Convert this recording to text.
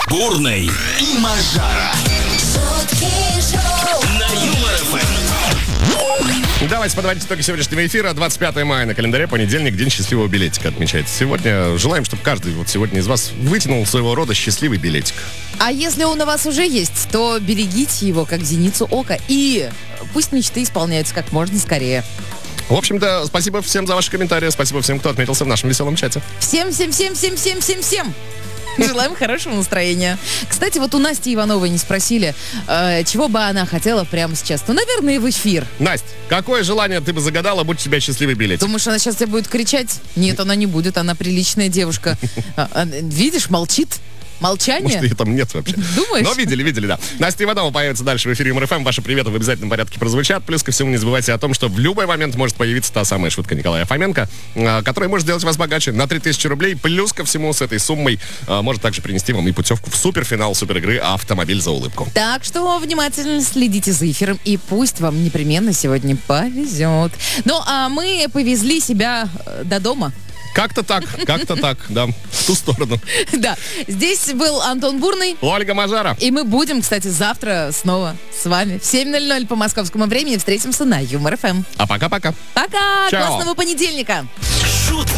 Бурный и Мажара. На Юмор ФМ. Давайте подводить итоги сегодняшнего эфира. 25 мая на календаре, понедельник, день счастливого билетика отмечается. Сегодня желаем, чтобы каждый вот сегодня из вас вытянул своего рода счастливый билетик. А если он у вас уже есть, то берегите его, как зеницу ока. И пусть мечты исполняются как можно скорее. В общем-то, спасибо всем за ваши комментарии. Спасибо всем, кто отметился в нашем веселом чате. Всем. Желаем хорошего настроения. Кстати, вот у Насти Ивановой не спросили, чего бы она хотела прямо сейчас. Ну, наверное, в эфир. Настя, какое желание ты бы загадала, будь у тебя счастливый билетик? Думаешь, она сейчас тебе будет кричать? Нет, она не будет, она приличная девушка. Видишь, молчит. Молчание? Может, ее там нет вообще. Думаешь? Но видели, да. Настя Иванова появится дальше в эфире Юмор ФМ. Ваши приветы в обязательном порядке прозвучат. Плюс ко всему не забывайте о том, что в любой момент может появиться та самая шутка Николая Фоменко, которая может сделать вас богаче на 3000 рублей. Плюс ко всему с этой суммой может также принести вам и путевку в суперфинал суперигры «Автомобиль за улыбку». Так что внимательно следите за эфиром, и пусть вам непременно сегодня повезет. Ну, а мы повезли себя до дома. Как-то так, да, в ту сторону. Да, здесь был Антон Бурный. Ольга Мажара. И мы будем, кстати, завтра снова с вами в 7:00 по московскому времени. Встретимся на Юмор ФМ. А пока-пока. Пока! Чао. Классного понедельника! Шутки